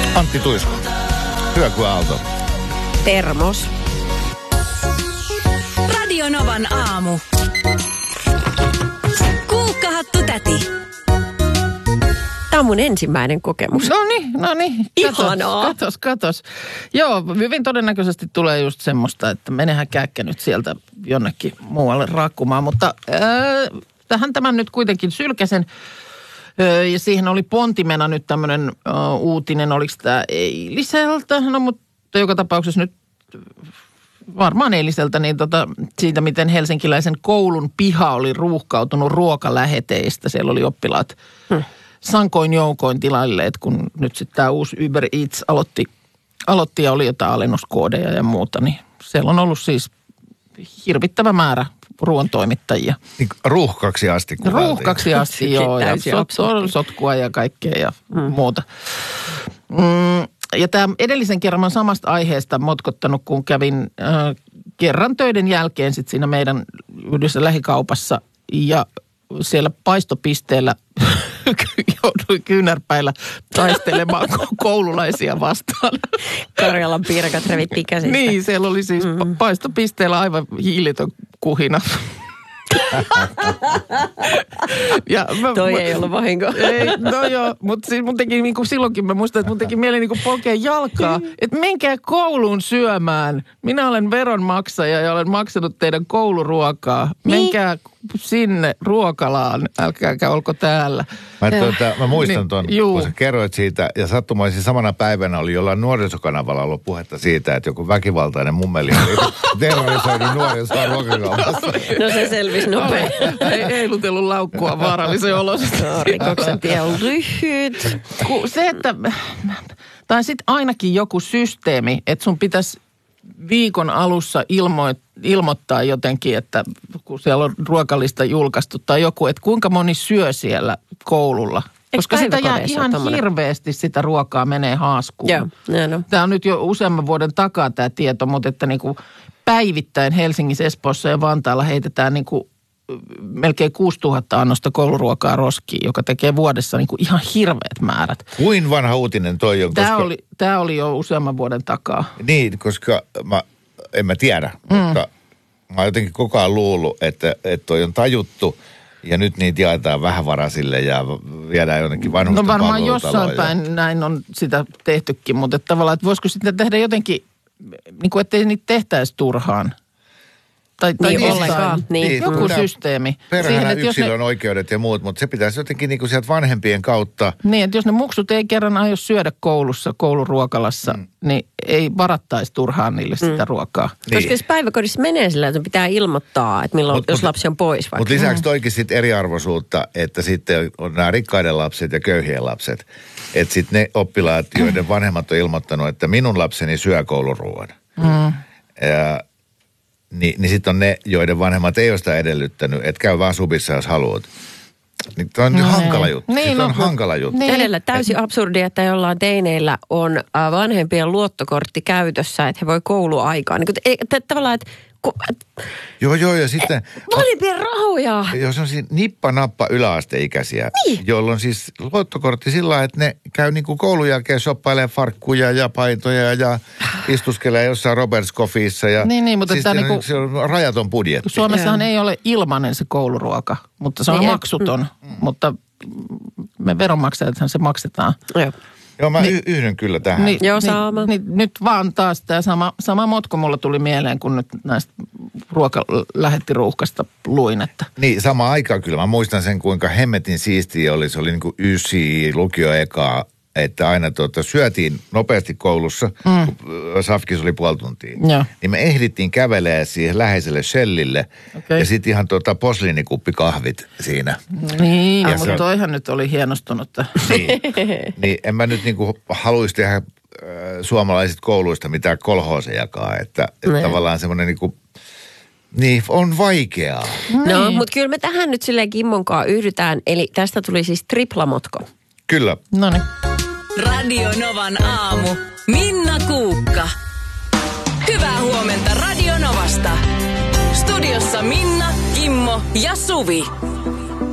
Antti Tuisko. Hyvä kuin aalto. Termos. Radio Novan aamu. Kuukkahattu täti. Tämä on mun ensimmäinen kokemus. No niin. Ihanaa. Katos. Joo, hyvin todennäköisesti tulee just semmoista, että menehän käkkä nyt sieltä jonnekin muualle raakkumaan. Mutta tähän tämän nyt kuitenkin sylkäsen. Ja siihen oli pontimena nyt tämmöinen uutinen, oliko tämä eiliseltä? No mutta joka tapauksessa nyt varmaan eiliseltä, niin siitä miten helsinkiläisen koulun piha oli ruuhkautunut ruokaläheteistä. Siellä oli oppilaat sankoin joukoin tilailleet, kun nyt sitten tämä uusi Uber Eats aloitti ja oli jotain alennuskoodeja ja muuta. Niin siellä on ollut siis hirvittävä määrä ruoantoimittajia. Niin, ruuhkaksi asti. Ruuhkaksi asti, joo. Ja sotkua ja kaikkea ja muuta. Ja tämä edellisen kerran on samasta aiheesta motkottanut, kun kävin kerran töiden jälkeen sitten siinä meidän yhdessä lähikaupassa ja siellä paistopisteellä jouduin kyynärpäillä taistelemaan koululaisia vastaan. Karjalan piirakat revittiin käsistä. Niin, siellä oli siis paistopisteellä aivan hiilitön kuhina. Toi ei ollut vahinko. Ei, no joo, mutta siis mun teki niin kuin silloinkin, mä muistan, että mun teki mieli niin kuin polkea jalkaa, että menkää kouluun syömään. Minä olen veronmaksaja ja olen maksanut teidän kouluruokaa. Menkää sinne ruokalaan, älkääkä olko täällä. Mä muistan ton, kun sä kerroit siitä, ja sattumoisin samana päivänä oli jollain nuorisokanavalla ollut puhetta siitä, että joku väkivaltainen mummeli oli terrorisoinut nuorisoa ruokakaupassa. No se selvisi nopeasti. Ei lutellut laukkua vaarallisen olosta. No, rikoksen tie on lyhyt. Se, että tai sitten ainakin joku systeemi, että sun pitäisi viikon alussa ilmoittaa jotenkin, että kun siellä on ruokalista julkaistu tai joku, että kuinka moni syö siellä koululla. Koska sitä jää ihan hirveästi sitä ruokaa menee haaskuun. Joo, no. Tämä on nyt jo useamman vuoden takaa tämä tieto, mutta että niin kuin päivittäin Helsingissä, Espoossa ja Vantaalla heitetään niin kuin melkein 6000 annosta kouluruokaa roskiin, joka tekee vuodessa niin kuin ihan hirveät määrät. Kuin vanha uutinen toi on? Tämä oli jo useamman vuoden takaa. Niin, koska en mä tiedä, mutta mä oon jotenkin koko ajan luullut, että toi on tajuttu ja nyt niitä jaetaan vähävaraisille ja viedään jonnekin vanhusten palvelutaloon. No varmaan jossain päin näin on sitä tehtykin, mutta että tavallaan, että voisiko sitten tehdä jotenkin, niin kuin ettei niitä tehtäisi turhaan. Tai ollenkaan. Niin. Joku systeemi. Perhana yksilön oikeudet ja muut, mutta se pitäisi jotenkin niin kuin sieltä vanhempien kautta. Niin, että jos ne muksut ei kerran aio syödä koulussa, kouluruokalassa, niin ei varattaisi turhaan niille sitä ruokaa. Niin. Koska jos päiväkodissa menee sillä, että pitää ilmoittaa, että milloin, jos lapsi on pois vaikka. Mutta lisäksi toikin sitten eriarvoisuutta, että sitten on nämä rikkaiden lapset ja köyhien lapset. Että sitten ne oppilaat, joiden vanhemmat on ilmoittanut, että minun lapseni syö kouluruoan. Niin sitten on ne, joiden vanhemmat ei ole sitä edellyttänyt, että käy vaan subissa, jos haluat. Niin tämä on hankala juttu. Niin, on hankala juttu. Niin. Edellä täysin absurdia, että jollain teineillä on vanhempien luottokortti käytössä, että he voi kouluaikaan. Niin, tavallaan, että Joo, ja sitten vanhempien rahoja. Jos on siis nippa-nappa yläasteikäisiä, joilla on siis luottokortti sillä lailla, että ne käy niin kuin koulun jälkeen shoppailemaan farkkuja ja paitoja ja istuskelee jossain Roberts Coffeessa. Ja niin, mutta siis niinku, se on rajaton budjetti. Suomessahan ei ole ilmainen se kouluruoka, mutta se on maksuton. Mutta me veronmaksajathan se maksetaan. Joo, mä yhdyn kyllä tähän. Joo, sama. Nyt vaan taas tämä sama motko mulla tuli mieleen, kun nyt näistä ruokalähettiruuhkasta luin, että niin, sama aikaan kyllä. Mä muistan sen, kuinka hemmetin siistiä oli. Se oli niin kuin 9 lukio ekaa, että aina syötiin nopeasti koulussa, kun safkis oli puoli tuntia. Joo. Niin me ehdittiin kävelemään siihen läheiselle Shellille ja sitten ihan posliinikuppi kahvit siinä. Niin, mutta toihan nyt oli hienostunutta. Niin, en mä nyt niinku haluaisi tehdä suomalaisista kouluista mitään kolhoosejakaan, että tavallaan semmoinen niinku, niin, on vaikeaa. No, mutta kyllä me tähän nyt silleen Kimmonkaan yhdytään, eli tästä tuli siis triplamotko. Kyllä. Noniin. Radio Novan aamu. Minna Kuukka. Hyvää huomenta Radio Novasta. Studiossa Minna, Kimmo ja Suvi.